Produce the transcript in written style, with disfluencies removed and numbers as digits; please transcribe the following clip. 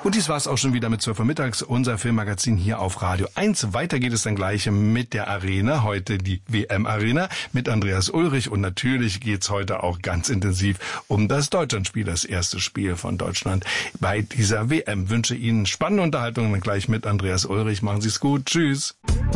Und dies war es auch schon wieder mit 12 Uhr mittags, unser Filmmagazin hier auf Radio 1. Weiter geht es dann gleich mit der Arena, heute die WM-Arena mit Andreas Ulrich. Und natürlich geht's heute auch ganz intensiv um das Deutschlandspiel, das erste Spiel von Deutschland bei dieser WM. Wünsche Ihnen spannende Unterhaltung dann gleich mit Andreas Ulrich. Machen Sie es gut. Tschüss.